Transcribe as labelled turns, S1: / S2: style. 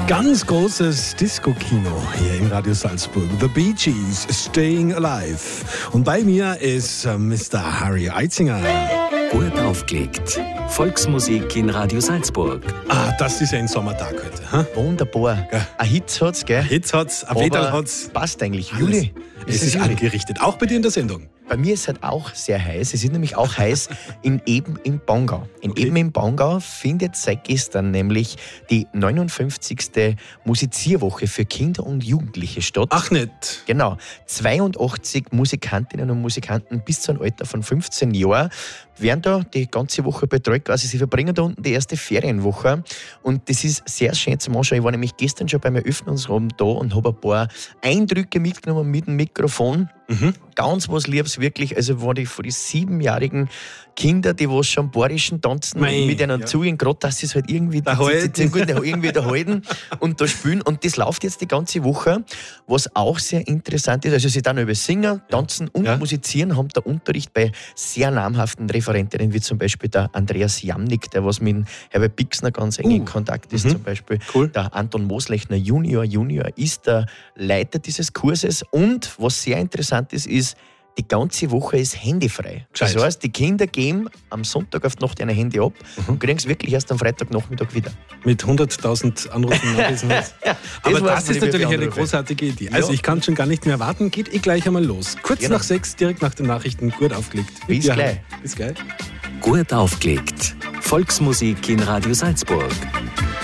S1: Ganz großes Disco-Kino hier im Radio Salzburg. The Bee Gees, Staying Alive. Und bei mir ist Mr. Harry Eitzinger.
S2: Gut aufgelegt. Volksmusik in Radio Salzburg.
S1: Ah, das ist ein Sommertag heute. Hm?
S3: Wunderbar.
S1: Ja.
S3: Ein Hit hat's, gell?
S1: Hits hat's, ein Wetter hat's.
S3: Passt eigentlich.
S1: Alles.
S3: Juli.
S1: Es ist
S3: Juli.
S1: angerichtet. Auch bei dir in der Sendung.
S3: Bei mir ist es halt auch sehr heiß. Es ist nämlich auch heiß in Eben im Bongau. In Eben im Bongau findet seit gestern nämlich die 59. Musizierwoche für Kinder und Jugendliche statt.
S1: Ach nicht.
S3: Genau. 82 Musikantinnen und Musikanten bis zu einem Alter von 15 Jahren werden da die ganze Woche betreut. Also sie verbringen da unten die erste Ferienwoche. Und das ist sehr schön zum Anschauen. Ich war nämlich gestern schon beim Eröffnungsabend da und habe ein paar Eindrücke mitgenommen mit dem Mikrofon. Ganz was Liebes, wirklich. Also war die von den 7-jährigen Kindern, die was schon bayerischen tanzen, mit einer Zugehen, gerade dass sie es halt irgendwie irgendwie da halten und da spielen. Und das läuft jetzt die ganze Woche, was auch sehr interessant ist. Also sie dann über Singen, Tanzen und Musizieren, haben da Unterricht bei sehr namhaften Referentinnen, wie zum Beispiel der Andreas Jamnik, der was mit Herbert Bixner ganz eng in Kontakt ist zum Beispiel.
S1: Cool.
S3: Der Anton Moslechner Junior ist der Leiter dieses Kurses. Und was sehr interessant ist, die ganze Woche ist handyfrei.
S1: Gescheit.
S3: Das heißt, die Kinder geben am Sonntag auf die Nacht ein Handy ab und kriegen es wirklich erst am Freitagnachmittag wieder.
S1: Mit 100.000 Anrufen nachlesen. Aber das ist natürlich eine großartige Idee.
S3: Ja.
S1: Also ich kann schon gar nicht mehr warten. Geht gleich einmal los. Kurz nach 6, direkt nach den Nachrichten, gut aufgelegt.
S3: Bis
S1: Ja,
S3: gleich.
S1: Bis gleich.
S2: Gut aufgelegt. Volksmusik in Radio Salzburg.